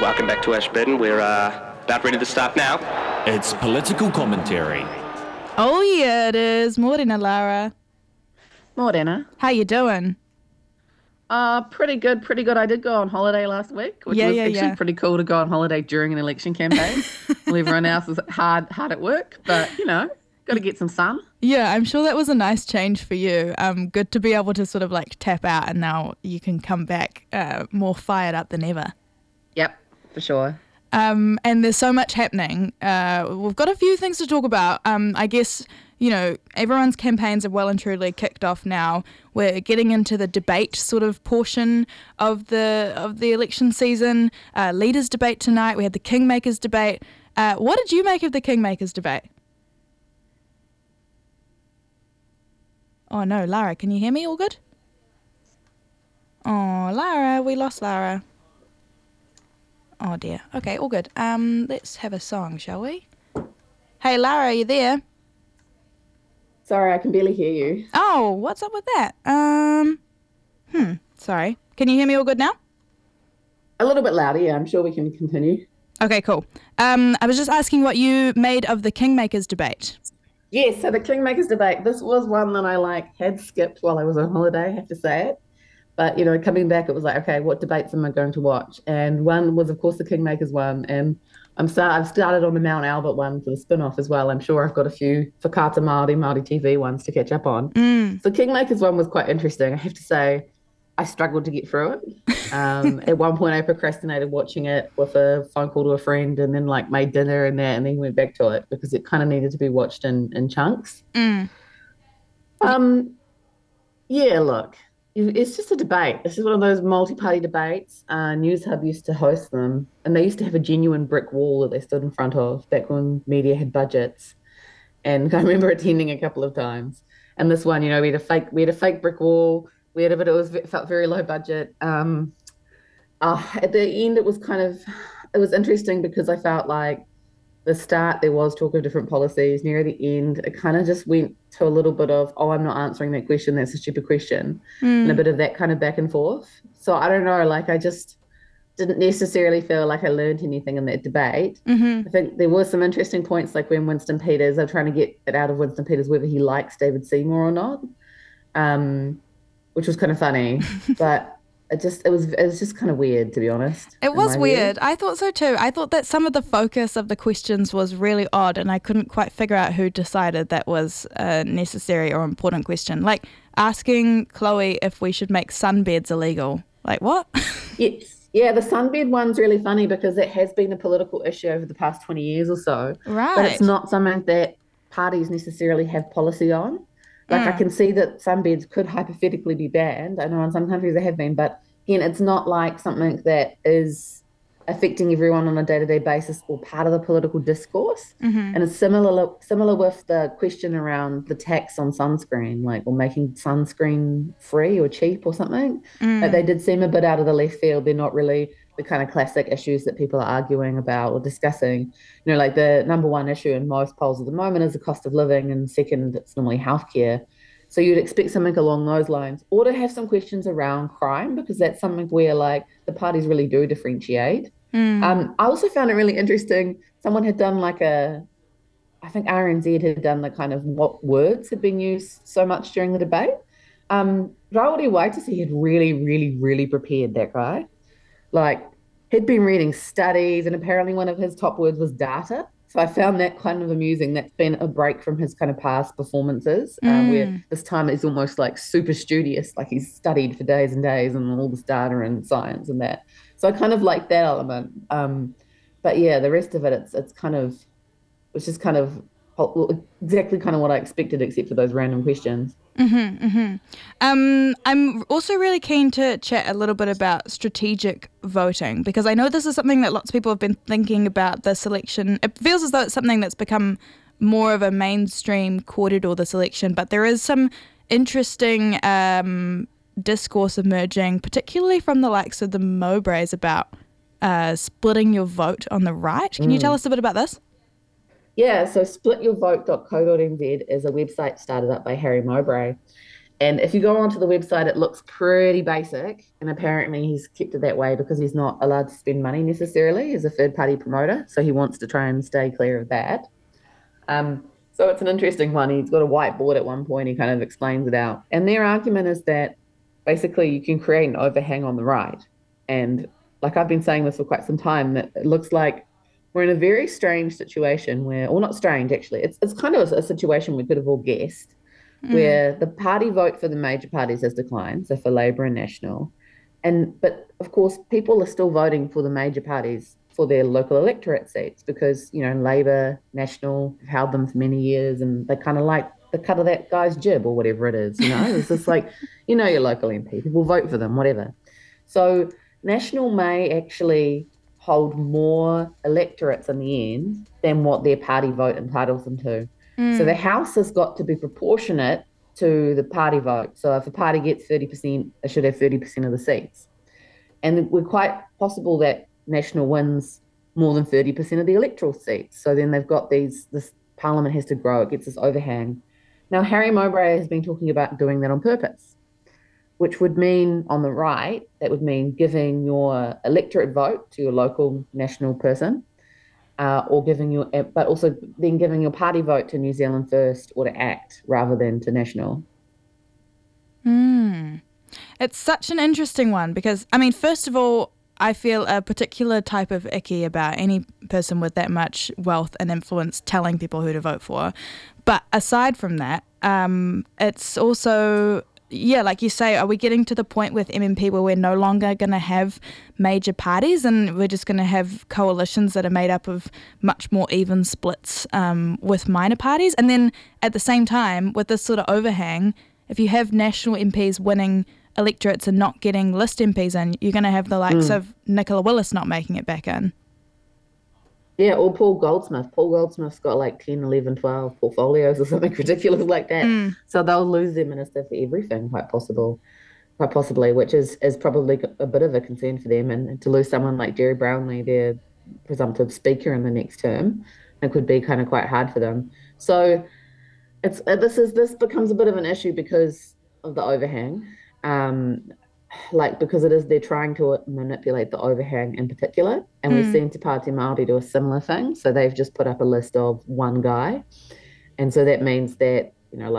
Welcome back to Ashburton. We're about ready to start now. It's political commentary. Oh yeah, it is. Morena, Lara. Morena. How you doing? Pretty good. I did go on holiday last week, which was actually pretty cool to go on holiday during an election campaign. While everyone else is hard at work, but got to get some sun. Yeah, I'm sure that was a nice change for you. Good to be able to sort of like tap out, and now you can come back more fired up than ever. Yep, for sure. And there's so much happening. We've got a few things to talk about. I guess, everyone's campaigns are well and truly kicked off now. We're getting into the debate sort of portion of the election season. Leaders debate tonight. We had the Kingmakers debate. What did you make of the Kingmakers debate? Oh no, Lara, can you hear me all good? Oh, Lara, we lost Lara. Oh dear. Okay, all good. Let's have a song, shall we? Hey, Lara, are you there? Sorry, I can barely hear you. Oh, what's up with that? Sorry. Can you hear me all good now? A little bit louder, yeah. I'm sure we can continue. Okay, cool. I was just asking what you made of the Kingmakers debate. Yes, so the Kingmakers debate, this was one that I had skipped while I was on holiday, I have to say it. But, coming back, it was like, okay, what debates am I going to watch? And one was, of course, the Kingmakers one. And I've started on the Mount Albert one for the spin-off as well. I'm sure I've got a few Whakaata Māori TV ones to catch up on. So Kingmakers one was quite interesting. I have to say, I struggled to get through it. At one point, I procrastinated watching it with a phone call to a friend and then made dinner and that and then went back to it because it kind of needed to be watched in chunks. Yeah, look. It's just a debate. This is one of those multi-party debates. News Hub used to host them, and they used to have a genuine brick wall that they stood in front of back when media had budgets. And I remember attending a couple of times. And this one, we had a fake brick wall. It felt very low budget. At the end, it was interesting because I felt like the start there was talk of different policies. Near the end, it kind of just went to a little bit of, oh, I'm not answering that question. That's a stupid question. And a bit of that kind of back and forth. So I don't know, I just didn't necessarily feel like I learned anything in that debate. I think there were some interesting points, like when Winston Peters, they're trying to get it out of Winston Peters whether he likes David Seymour or not, which was kind of funny. But it was just kind of weird, to be honest. It was weird. I thought so too. I thought that some of the focus of the questions was really odd, and I couldn't quite figure out who decided that was a necessary or important question. Like asking Chloe if we should make sunbeds illegal. Like what? Yes. Yeah, the sunbed one's really funny because it has been a political issue over the past 20 years or so. Right. But it's not something that parties necessarily have policy on. I can see that sunbeds could hypothetically be banned. I know in some countries they have been, but again, it's not like something that is affecting everyone on a day-to-day basis or part of the political discourse. And it's similar with the question around the tax on sunscreen, or making sunscreen free or cheap or something. But they did seem a bit out of the left field. They're not really the kind of classic issues that people are arguing about or discussing. The number one issue in most polls at the moment is the cost of living, and second, it's normally healthcare. So you'd expect something along those lines, or to have some questions around crime, because that's something where the parties really do differentiate. I also found it really interesting. Someone had done I think RNZ had done the kind of what words had been used so much during the debate. Rawiri Waititi had really, really, really prepared, that guy. He'd been reading studies, and apparently one of his top words was data. So I found that kind of amusing. That's been a break from his kind of past performances, where this time it's almost super studious, he's studied for days and days and all this data and science and that. So I kind of like that element. But yeah, the rest of it, it's just kind of exactly kind of what I expected, except for those random questions. I'm also really keen to chat a little bit about strategic voting, because I know this is something that lots of people have been thinking about this election. It feels as though it's something that's become more of a mainstream kōrero this election, but there is some interesting discourse emerging, particularly from the likes of the Mowbrays, about splitting your vote on the right. Can you tell us a bit about this? Yeah, so splityourvote.co.nz is a website started up by Harry Mowbray. And if you go onto the website, it looks pretty basic. And apparently he's kept it that way because he's not allowed to spend money necessarily as a third party promoter. So he wants to try and stay clear of that. So it's an interesting one. He's got a whiteboard at one point. He kind of explains it out. And their argument is that basically you can create an overhang on the right. And like I've been saying this for quite some time, that it looks like we're in a very strange situation where, or not strange actually, it's kind of a situation we could have all guessed, where the party vote for the major parties has declined, so for Labour and National. But of course, people are still voting for the major parties for their local electorate seats because, Labour, National have held them for many years and they kind of like the cut of that guy's jib or whatever it is, It's just like, your local MP, people vote for them, whatever. So National may actually hold more electorates in the end than what their party vote entitles them to. So the House has got to be proportionate to the party vote. So if a party gets 30%, it should have 30% of the seats. And we're quite possible that National wins more than 30% of the electoral seats. So then they've got this parliament has to grow. It gets this overhang. Now, Harry Mowbray has been talking about doing that on purpose, which would mean on the right, that would mean giving your electorate vote to your local National person, but also then giving your party vote to New Zealand First or to ACT rather than to National. It's such an interesting one because, first of all, I feel a particular type of icky about any person with that much wealth and influence telling people who to vote for. But aside from that, it's also... Yeah, like you say, are we getting to the point with MMP where we're no longer going to have major parties and we're just going to have coalitions that are made up of much more even splits with minor parties? And then at the same time, with this sort of overhang, if you have national MPs winning electorates and not getting list MPs in, you're going to have the likes of Nicola Willis not making it back in. Yeah, or Paul Goldsmith. Paul Goldsmith's got like 10, 11, 12 portfolios or something ridiculous like that. So they'll lose their minister for everything, quite possibly, which is probably a bit of a concern for them. And to lose someone like Jerry Brownlee, their presumptive speaker in the next term, it could be kind of quite hard for them. So this becomes a bit of an issue because of the overhang. Because they're trying to manipulate the overhang in particular. And we've seen Te Pāti Māori do a similar thing. So they've just put up a list of one guy. And so that means that,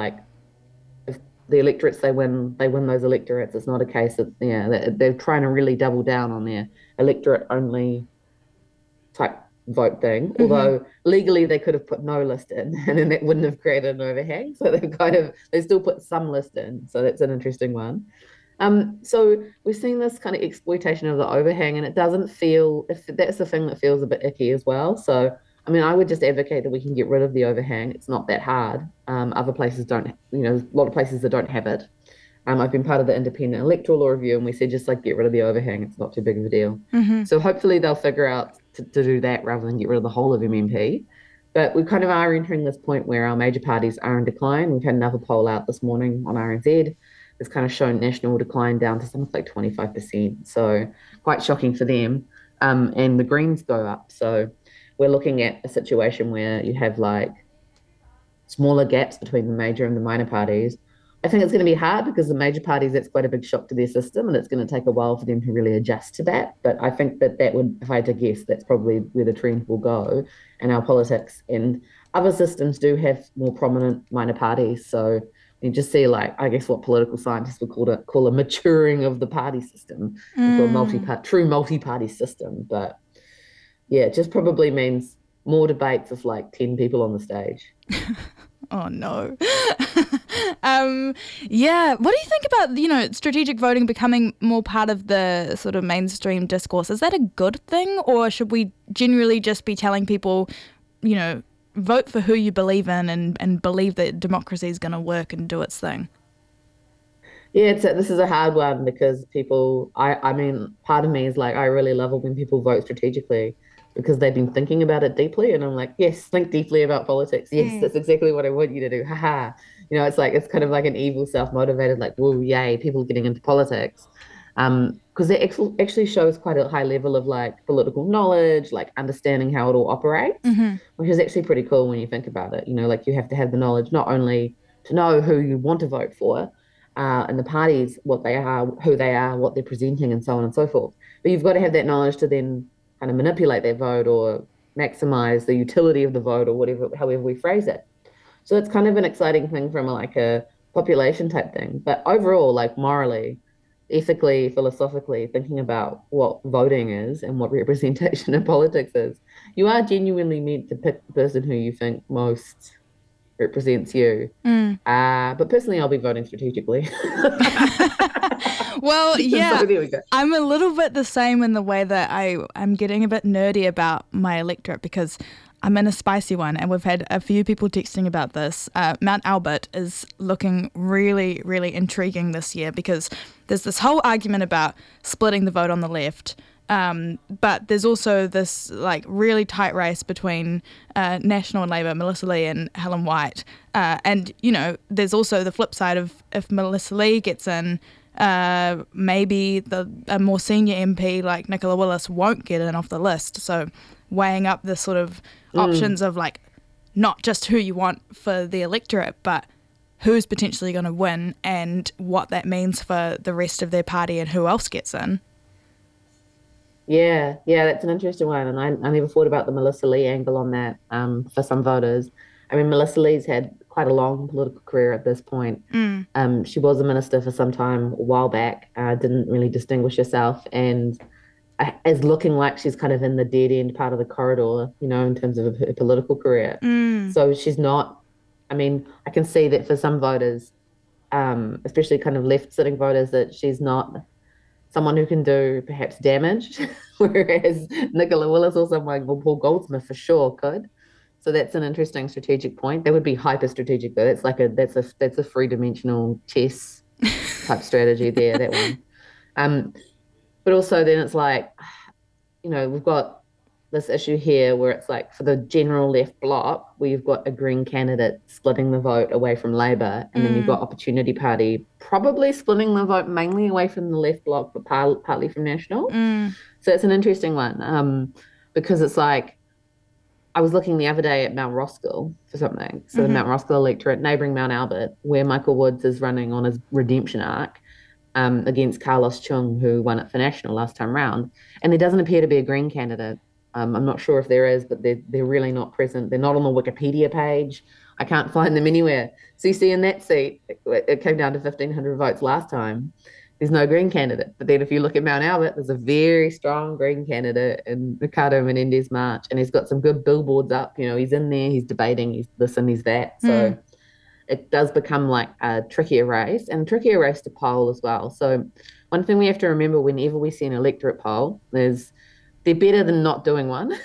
if the electorates they win those electorates. It's not a case that, they're trying to really double down on their electorate-only type vote thing. Although legally they could have put no list in and then that wouldn't have created an overhang. So they still put some list in. So that's an interesting one. So we're seeing this kind of exploitation of the overhang, and it doesn't feel, if that's the thing that feels a bit icky as well. So, I would just advocate that we can get rid of the overhang. It's not that hard. Other places don't, a lot of places that don't have it. I've been part of the Independent Electoral Law Review, and we said just get rid of the overhang. It's not too big of a deal. So hopefully they'll figure out to do that rather than get rid of the whole of MMP. But we kind of are entering this point where our major parties are in decline. We've had another poll out this morning on RNZ. It's kind of shown National decline down to something like 25%. So quite shocking for them. And the Greens go up. So we're looking at a situation where you have smaller gaps between the major and the minor parties. I think it's going to be hard because the major parties, that's quite a big shock to their system, and it's going to take a while for them to really adjust to that. But I think that would, if I had to guess, that's probably where the trend will go in our politics. And other systems do have more prominent minor parties. So you just see, I guess, what political scientists would call a maturing of the party system into a true multi-party system. But yeah, it just probably means more debates of 10 people on the stage. Oh no. Yeah. What do you think about, strategic voting becoming more part of the sort of mainstream discourse? Is that a good thing, or should we generally just be telling people, vote for who you believe in and believe that democracy is going to work and do its thing? Yeah, this is a hard one because people, part of me is I really love it when people vote strategically because they've been thinking about it deeply. And I'm like, yes, think deeply about politics. Yes, that's exactly what I want you to do. Haha. It's kind of like an evil self-motivated, whoa, yay, people getting into politics. Because it actually shows quite a high level of political knowledge, understanding how it all operates, which is actually pretty cool when you think about it. You have to have the knowledge not only to know who you want to vote for, and the parties, what they are, who they are, what they're presenting, and so on and so forth. But you've got to have that knowledge to then kind of manipulate that vote or maximize the utility of the vote or whatever, however we phrase it. So it's kind of an exciting thing from like a population type thing. But overall, like morally, ethically, philosophically, thinking about what voting is and what representation in politics is, you are genuinely meant to pick the person who you think most represents you. But personally, I'll be voting strategically. Well, yeah, So there we go. I'm a little bit the same in the way that I'm getting a bit nerdy about my electorate because I'm in a spicy one, and we've had a few people texting about this. Mount Albert is looking really, really intriguing this year because there's this whole argument about splitting the vote on the left. But there's also this like really tight race between National and Labour, Melissa Lee and Helen White. And, you know, there's also the flip side of if Melissa Lee gets in, maybe a more senior MP like Nicola Willis won't get in off the list. So weighing up the sort of options of like not just who you want for the electorate, but who's potentially going to win and what that means for the rest of their party and who else gets in. Yeah, that's an interesting one. And I never thought about the Melissa Lee angle on that for some voters. I mean, Melissa Lee's had quite a long political career at this point. She was a minister for some time a while back, didn't really distinguish herself, and is looking like she's kind of in the dead end part of the corridor, you know, in terms of her political career. So she's not, I mean, I can see that for some voters, especially kind of left-sitting voters, that she's not someone who can do perhaps damage, whereas Nicola Willis or someone like Paul Goldsmith for sure could. So that's an interesting strategic point. That would be hyper strategic though. That's a three-dimensional chess type strategy there, that one. But also then it's like, you know, we've got this issue here where it's like for the general left bloc, where you've got a Green candidate splitting the vote away from Labour, and then you've got Opportunity Party probably splitting the vote mainly away from the left bloc, but partly from National. So it's an interesting one because it's like, I was looking the other day at Mount Roskill for something. So the Mount Roskill electorate, neighbouring Mount Albert, where Michael Woods is running on his redemption arc against Carlos Chung, who won it for National last time round. And there doesn't appear to be a Green candidate. I'm not sure if there is, but they're really not present. They're not on the Wikipedia page. I can't find them anywhere. So you see in that seat, it came down to 1,500 votes last time. There's no Green candidate. But then if you look at Mount Albert, there's a very strong Green candidate in Ricardo Menendez March, and he's got some good billboards up. You know, he's in there, he's debating, he's this and he's that. So it does become like a trickier race and a trickier race to poll as well. So one thing we have to remember whenever we see an electorate poll is they're better than not doing one,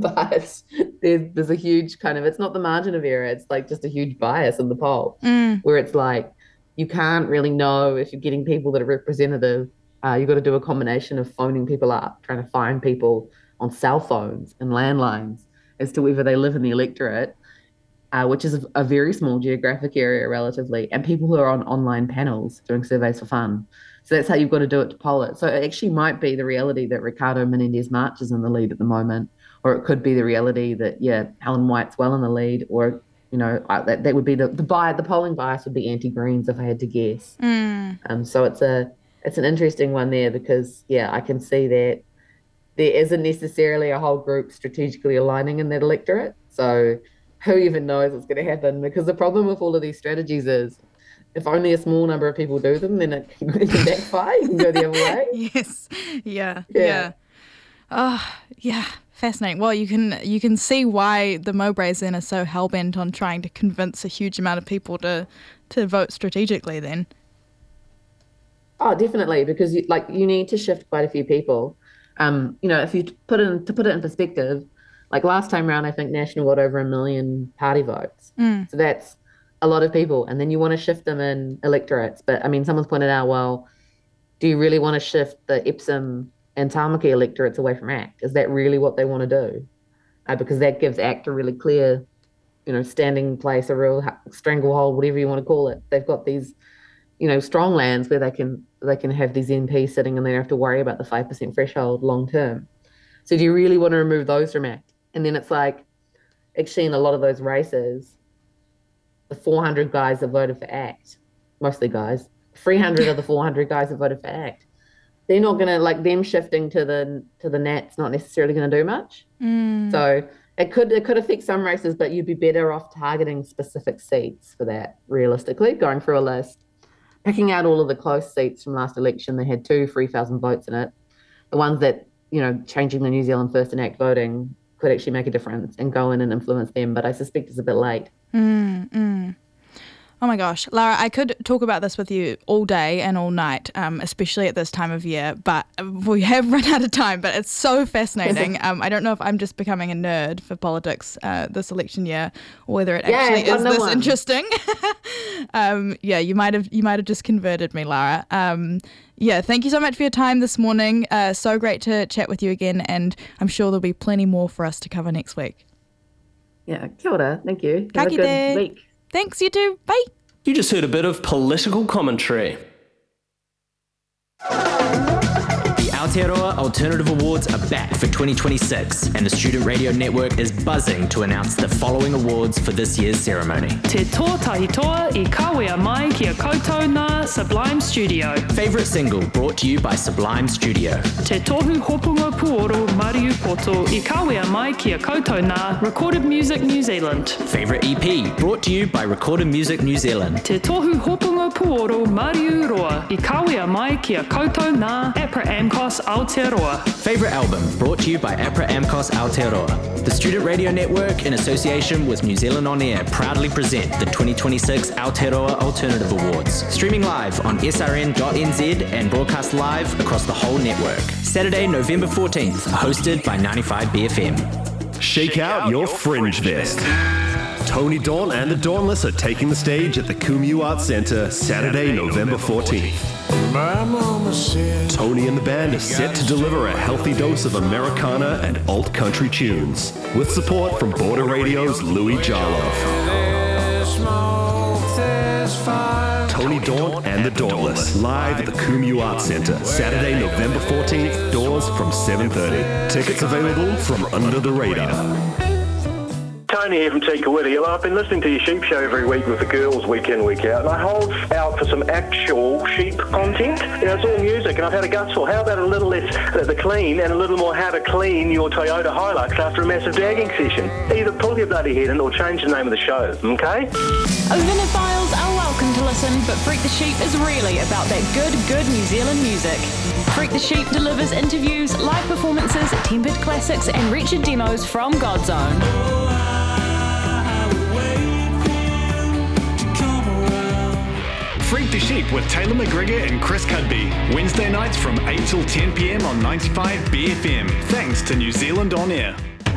but there's a huge kind of, it's not the margin of error, it's like just a huge bias in the poll where it's like, you can't really know if you're getting people that are representative. You've got to do a combination of phoning people up, trying to find people on cell phones and landlines as to whether they live in the electorate, which is a very small geographic area relatively, and people who are on online panels doing surveys for fun. So that's how you've got to do it to poll it. So it actually might be the reality that Ricardo Menendez March is in the lead at the moment, or it could be the reality that, Helen White's well in the lead, or you know, that would be the polling bias would be anti-Greens if I had to guess. So it's an interesting one there because, I can see that there isn't necessarily a whole group strategically aligning in that electorate. So who even knows what's going to happen? Because the problem with all of these strategies is if only a small number of people do them, then it can backfire. You can go the other way. Yes. Yeah. Oh, yeah. Fascinating. Well, you can see why the Mowbrays then are so hell-bent on trying to convince a huge amount of people to vote strategically then. Oh, definitely, because you need to shift quite a few people. You know, if you put it in perspective, like last time round, I think National got over 1 million party votes. So that's a lot of people. And then you want to shift them in electorates. But I mean, someone's pointed out, well, do you really want to shift the Epsom and Tamaki electorates away from ACT? Is that really what they want to do? Because that gives ACT a really clear, you know, standing place, a real stranglehold, whatever you want to call it. They've got these, you know, strong lands where they can have these MPs sitting and they don't have to worry about the 5% threshold long term. So do you really want to remove those from ACT? And then it's like, actually in a lot of those races, the 400 guys that voted for ACT, mostly guys, 300 of the 400 guys who voted for ACT. They're not going to, like, them shifting to the Nats not necessarily going to do much. So it could affect some races, but you'd be better off targeting specific seats for that, realistically, going through a list, picking out all of the close seats from last election. They had 3,000 votes in it. The ones that, changing the New Zealand First and ACT voting could actually make a difference and go in and influence them, but I suspect it's a bit late. Oh my gosh, Lara, I could talk about this with you all day and all night, especially at this time of year, but we have run out of time, but it's so fascinating. I don't know if I'm just becoming a nerd for politics this election year, or whether it actually is this interesting. You might have just converted me, Lara. Thank you so much for your time this morning. So great to chat with you again, and I'm sure there'll be plenty more for us to cover next week. Yeah, kia ora. Thank you. Have a good week. Thanks, you too. Bye. You just heard a bit of political commentary. The Aotearoa Alternative Awards are back for 2026, and the Student Radio Network is buzzing to announce the following awards for this year's ceremony. Te tō tahi toa I kawea mai kia koutou nā Sublime Studio. Favourite single brought to you by Sublime Studio. Te tohu hopunga puoro Mariu Poto I kawea mai kia koutou nā Recorded Music New Zealand. Favourite EP brought to you by Recorded Music New Zealand. Te tohu hopunga puoro Mariu Roa I kawea mai kia koutou nā APRA AMCOS Aotearoa. Favourite album brought to you by APRA AMCOS Aotearoa. The Student Radio Network, in association with New Zealand On Air, proudly present the 2026 Aotearoa Alternative Awards. Streaming live on srn.nz and broadcast live across the whole network. Saturday, November 14th, hosted by 95BFM. Shake out your fringe vest. Tony Dawn and the Dawnless are taking the stage at the Kumu Arts Centre Saturday, November 14th. Tony and the band are set to deliver a healthy dose of Americana and alt country tunes, with support from Border Radio's Louis Jarlov. Tony Dawn and the Dawnless, live at the Kumu Arts Centre, Saturday, November 14th, doors from 7:30. Tickets available from Under the Radar. Tony here from Tikawiti. Well, I've been listening to your sheep show every week with the girls, week in, week out, and I hold out for some actual sheep content. It's all music, and I've had a gutful. How about a little less the clean and a little more how to clean your Toyota Hilux after a massive dagging session? Either pull your bloody head in or change the name of the show, okay? Ovenophiles are welcome to listen, but Freak the Sheep is really about that good New Zealand music. Freak the Sheep delivers interviews, live performances, tempered classics, and wretched demos from Godzone. Freak the Sheep with Taylor McGregor and Chris Cudby. Wednesday nights from 8 till 10 p.m. on 95BFM. Thanks to New Zealand On Air.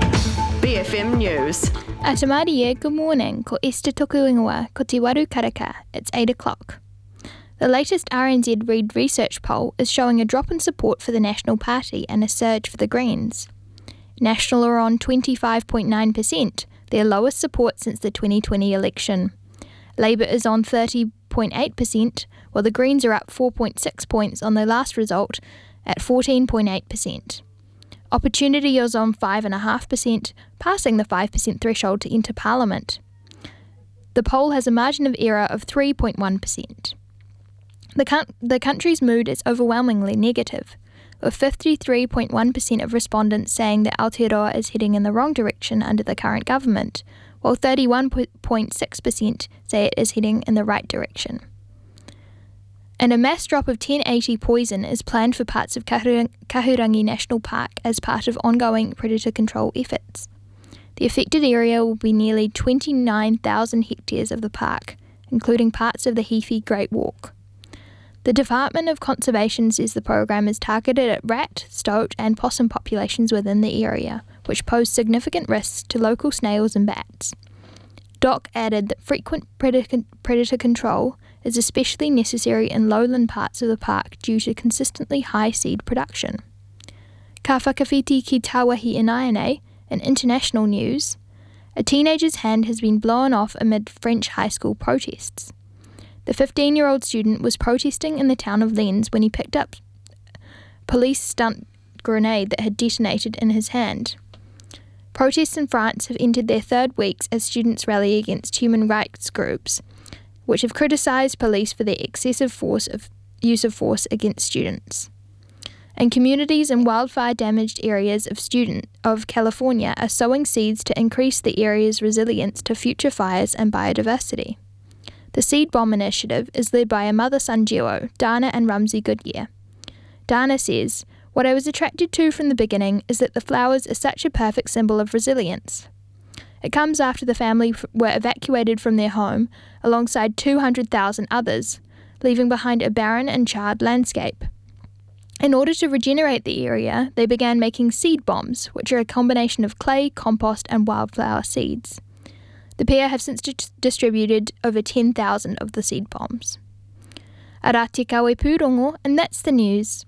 BFM News. Atamarie, good morning. Ko Esther Tokuingoa, ko Te Waru Karaka. It's 8 o'clock. The latest RNZ Reid research poll is showing a drop in support for the National Party and a surge for the Greens. National are on 25.9%, their lowest support since the 2020 election. Labour is on 30.8%, while the Greens are up 4.6 points on their last result at 14.8%. Opportunity is on 5.5%, passing the 5% threshold to enter Parliament. The poll has a margin of error of 3.1%. The country's mood is overwhelmingly negative, with 53.1% of respondents saying that Aotearoa is heading in the wrong direction under the current government, while 31.6% say it is heading in the right direction. And a mass drop of 1080 poison is planned for parts of Kahurangi National Park as part of ongoing predator control efforts. The affected area will be nearly 29,000 hectares of the park, including parts of the Heaphy Great Walk. The Department of Conservation says the program is targeted at rat, stoat and possum populations within the area, which pose significant risks to local snails and bats. DOC added that frequent predator control is especially necessary in lowland parts of the park due to consistently high seed production. Ka whakawhiti ki Tāwahi Inaene, in international news, a teenager's hand has been blown off amid French high school protests. The 15-year-old student was protesting in the town of Lens when he picked up a police stunt grenade that had detonated in his hand. Protests in France have entered their third weeks as students rally against human rights groups, which have criticised police for their excessive use of force against students. And communities in wildfire-damaged areas of California are sowing seeds to increase the area's resilience to future fires and biodiversity. The Seed Bomb initiative is led by a mother-son duo, Dana and Rumsey Goodyear. Dana says, "What I was attracted to from the beginning is that the flowers are such a perfect symbol of resilience. It comes after the family were evacuated from their home alongside 200,000 others, leaving behind a barren and charred landscape. In order to regenerate the area, they began making seed bombs, which are a combination of clay, compost, and wildflower seeds. The pair have since distributed over 10,000 of the seed bombs." Ara te kawe pūrongo, and that's the news.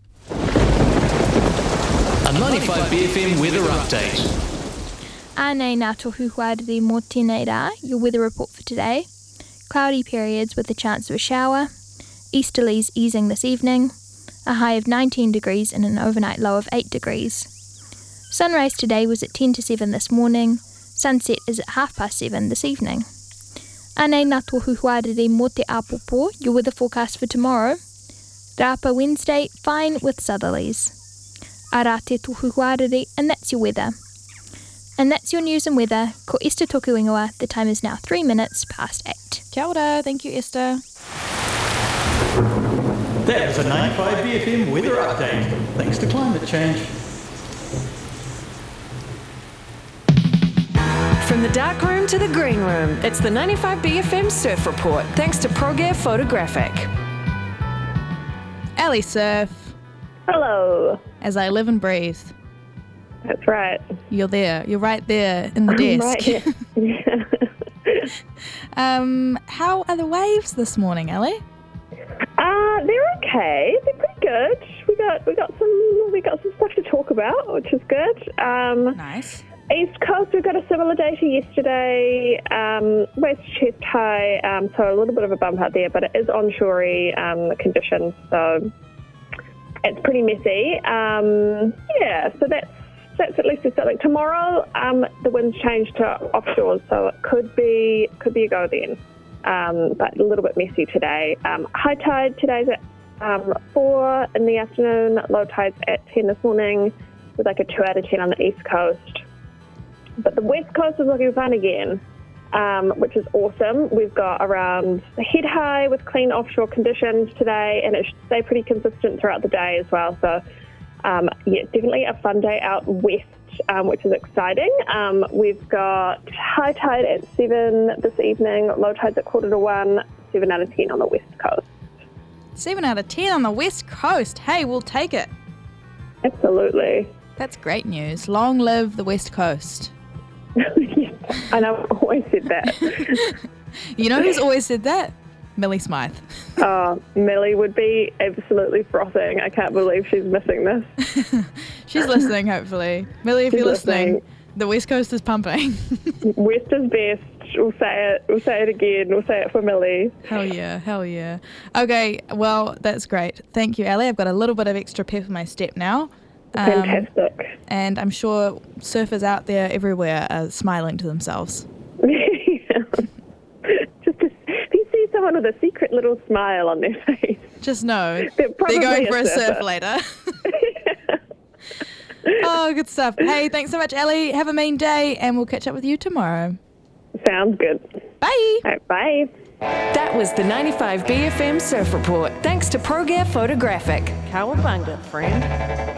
A 95 BFM weather update. Ānei ngā tohu huarere mō tēnei rā, your weather report for today. Cloudy periods with a chance of a shower. Easterlies easing this evening. A high of 19 degrees and an overnight low of 8 degrees. Sunrise today was at 10 to 7 this morning. Sunset is at 7:30 this evening. Ānei ngā tohu huarere mō te apopo, your weather forecast for tomorrow. Rāpa Wednesday, fine with southerlies. Ara te tohu huarere, and that's your weather. And that's your news and weather. Ko Esther toku ingoa. The time is now 3 minutes past 8. Kia ora. Thank you, Esther. That was a 95 BFM weather update, thanks to climate change. From the dark room to the green room, it's the 95 BFM Surf Report, thanks to ProGear Photographic. Ellie Surf. Hello. As I live and breathe. That's right. You're there. You're right there in the desk. Right here. How are the waves this morning, Ellie? They're okay. They're pretty good. We got some stuff to talk about, which is good. Nice. East Coast, we've got a similar day to yesterday. West chest high, so a little bit of a bump out there, but it is onshore conditions, so it's pretty messy. So that's at least something. Tomorrow, the winds change to offshore, so it could be a go then. But a little bit messy today. High tide today's at 4 in the afternoon. Low tide's at 10 this morning, with like a 2 out of 10 on the east coast. But the west coast is looking fun again, which is awesome. We've got around the head high with clean offshore conditions today, and it should stay pretty consistent throughout the day as well. So, definitely a fun day out west. Which is exciting. We've got high tide at 7 this evening, low tide's at 1:45, 7 out of 10 on the west coast. 7 out of 10 on the west coast. Hey, we'll take it. Absolutely. That's great news. Long live the west coast. I know, I've always said that. You know who's always said that? Millie Smythe. Oh, Millie would be absolutely frothing. I can't believe she's missing this. She's listening, hopefully. Millie, if you're listening, the West Coast is pumping. West is best. We'll say it. We'll say it again. We'll say it for Millie. Hell yeah. Hell yeah. Okay, well, that's great. Thank you, Ellie. I've got a little bit of extra pep in my step now. Fantastic. And I'm sure surfers out there everywhere are smiling to themselves. Someone with a secret little smile on their face. Just know they're going for a surf later. Oh, good stuff. Hey, thanks so much, Ellie. Have a mean day, and we'll catch up with you tomorrow. Sounds good. Bye. All right, bye. That was the 95 BFM Surf Report, thanks to ProGear Photographic. Cowabunga, friend.